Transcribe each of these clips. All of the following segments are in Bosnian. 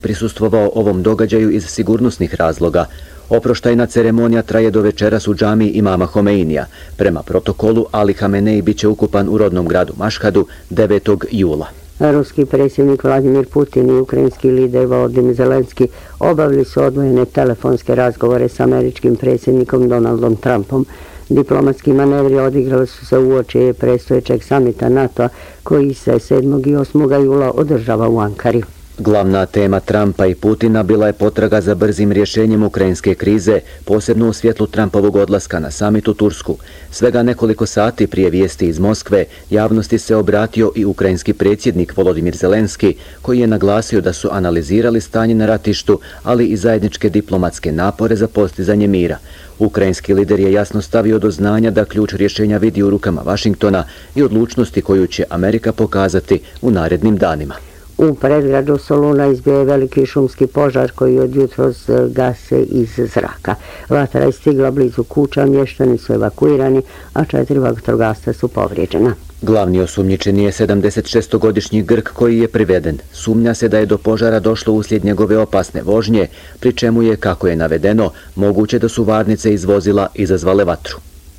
prisustvovao ovom događaju iz sigurnosnih razloga. Oproštajna ceremonija traje do večeras u džamiji imama Homeinija. Prema protokolu, Ali Hamenei biće ukupan u rodnom gradu Mašhadu 9. jula. Ruski predsjednik Vladimir Putin i ukrajinski lider Volodymyr Zelenski obavili su odvojene telefonske razgovore s američkim predsjednikom Donaldom Trumpom. Diplomatski manevri odigrali su se uoči predstojećeg samita NATO-a koji se 7. i 8. jula održava u Ankari. Glavna tema Trumpa i Putina bila je potraga za brzim rješenjem ukrajinske krize, posebno u svjetlu Trumpovog odlaska na samit u Tursku. Svega nekoliko sati prije vijesti iz Moskve, javnosti se obratio i ukrajinski predsjednik Volodymyr Zelenski, koji je naglasio da su analizirali stanje na ratištu, ali i zajedničke diplomatske napore za postizanje mira. Ukrajinski lider je jasno stavio do znanja da ključ rješenja vidi u rukama Vašingtona i odlučnosti koju će Amerika pokazati u narednim danima. U predgradu Soluna izbio je veliki šumski požar koji od jutros gase iz zraka. Vatra je stigla blizu kuća, mještani su evakuirani, a 4 vatrogasca su povrijeđena. Glavni osumnjičeni je 76-godišnji Grk koji je priveden. Sumnja se da je do požara došlo uslijed njegove opasne vožnje, pri čemu je, kako je navedeno, moguće da su varnice iz vozila izazvale vatru.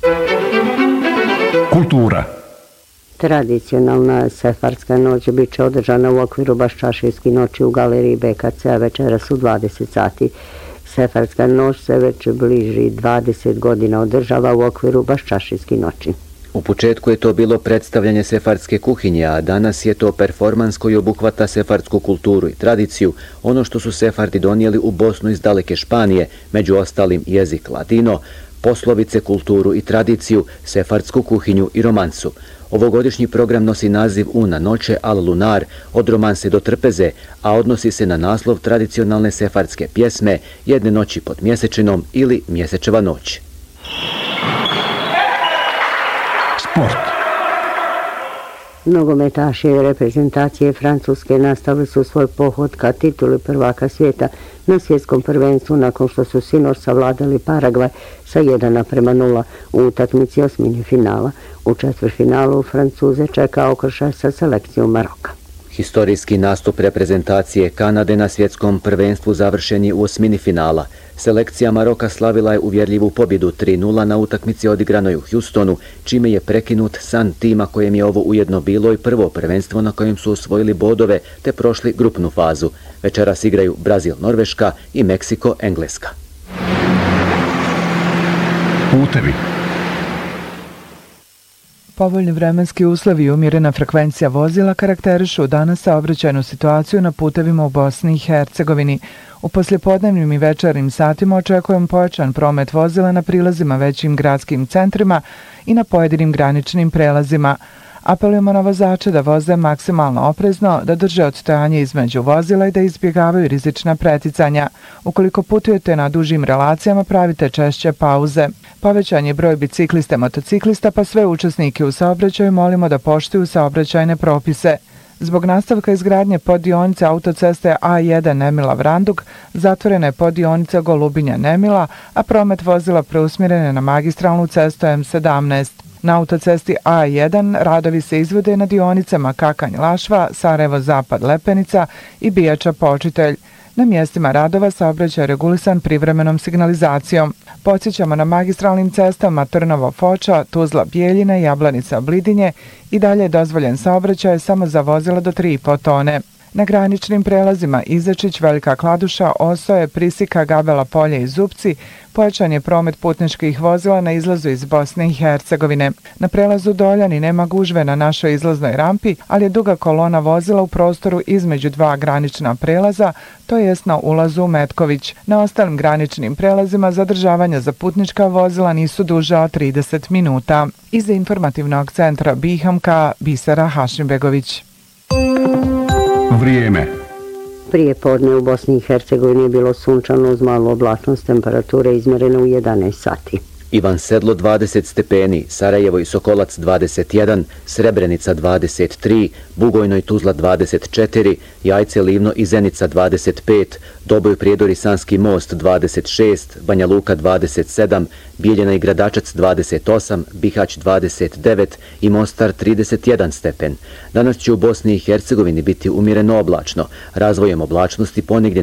Kultura. Tradicionalna sefardska noć bit će održana u okviru Baščašijske noći u galeriji BKC-a večeras u 20 sati. Sefardska noć se već bliži 20 godina održava u okviru Baščašijske noći. U početku je to bilo predstavljanje sefardske kuhinje, a danas je to performans koji obuhvata sefardsku kulturu i tradiciju, ono što su sefardi donijeli u Bosnu iz daleke Španije, među ostalim jezik latino, poslovice, kulturu i tradiciju, sefardsku kuhinju i romansu. Ovogodišnji program nosi naziv Una noće al lunar, od romanse do trpeze, a odnosi se na naslov tradicionalne sefardske pjesme Jedne noći pod mjesečinom ili Mjesečeva noć. Sport. Nogometaši reprezentacije Francuske nastavili su svoj pohod ka tituli prvaka svijeta na svjetskom prvenstvu nakon što su sinoć savladali Paragvaj sa 1:0 u utakmici osmini finala. U četvrtfinalu Francuze čeka okršaj sa selekcijom Maroka. Historijski nastup reprezentacije Kanade na svjetskom prvenstvu završen je u osmini finala. Selekcija Maroka slavila je uvjerljivu pobjedu 3:0 na utakmici odigranoj u Houstonu, čime je prekinut san tima kojem je ovo ujedno bilo i prvo prvenstvo na kojem su osvojili bodove te prošli grupnu fazu. Večeras igraju Brazil-Norveška i Meksiko-Engleska. Putevi. Povoljni vremenski uslovi i umjerena frekvencija vozila karakterišu danas saobraćajnu situaciju na putevima u Bosni i Hercegovini. U poslijepodnevnim i večernjim satima očekujemo pojačan promet vozila na prilazima većim gradskim centrima i na pojedinim graničnim prelazima. Apelujemo na vozače da voze maksimalno oprezno, da drže odstojanje između vozila i da izbjegavaju rizična preticanja. Ukoliko putujete na dužim relacijama, pravite češće pauze. Povećan je broj biciklista i motociklista, pa sve učesnike u saobraćaju molimo da poštuju saobraćajne propise. Zbog nastavka izgradnje poddionice autoceste A1 Nemila-Vranduk zatvorena je poddionica Golubinja-Nemila, a promet vozila preusmjeren je na magistralnu cestu M17. Na autocesti A1 radovi se izvode na dionicama Kakanj-Lašva, Sarajevo-Zapad-Lepenica i Bijača-Počitelj. Na mjestima radova saobraćaj je regulisan privremenom signalizacijom. Podsjećamo na magistralnim cestama Trnovo-Foča, Tuzla-Bijeljina, Jablanica-Blidinje i dalje je dozvoljen saobraćaj samo za vozila do 3,5 tone. Na graničnim prelazima Izačić, Velika Kladuša, Osoje, Prisika, Gabela Polje i Zupci pojačan je promet putničkih vozila na izlazu iz Bosne i Hercegovine. Na prelazu Doljani nema gužve na našoj izlaznoj rampi, ali je duga kolona vozila u prostoru između dva granična prelaza, to jest na ulazu u Metković. Na ostalim graničnim prelazima zadržavanja za putnička vozila nisu duža od 30 minuta. Iz informativnog centra Bihamka, Bisera Hašimbegović. Vrijeme. Prije podne u Bosni i Hercegovini je bilo sunčano uz malu oblačnost, temperature izmjerene u 11 sati. Ivan Sedlo 20 stepeni, Sarajevo i Sokolac 21, Srebrenica 23, Bugojno i Tuzla 24, Jajce, Livno i Zenica 25, Doboj, Prijedor i Sanski Most 26, Banja Luka 27, Bijeljina i Gradačac 28, Bihać 29 i Mostar 31 stepen. Danas će u Bosni i Hercegovini biti umjereno oblačno, razvojem oblačnosti ponegdje